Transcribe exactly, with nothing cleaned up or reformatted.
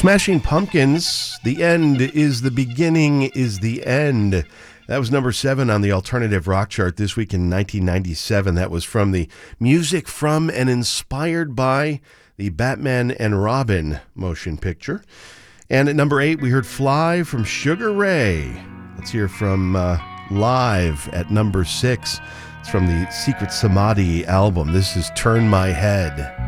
Smashing Pumpkins, The End is the Beginning is the End. That was number seven on the alternative rock chart this week in nineteen ninety-seven. That was from the music from and inspired by the Batman and Robin motion picture. And at number eight, we heard Fly from Sugar Ray. Let's hear from uh, Live at number six. It's from the Secret Samadhi album. This is Turn My Head.